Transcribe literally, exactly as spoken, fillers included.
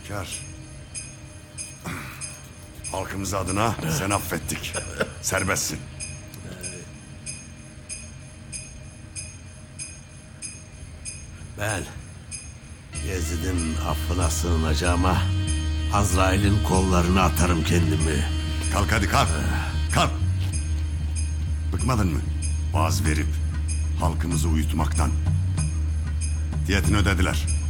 Hünkâr. Halkımız adına sen affettik. Serbestsin. Ben Yezid'in affına sığınacağıma Azrail'in kollarına atarım kendimi. Kalk hadi kalk. Kalk. Bıkmadın mı? Vaaz verip halkımızı uyutmaktan. Diyetini ödediler.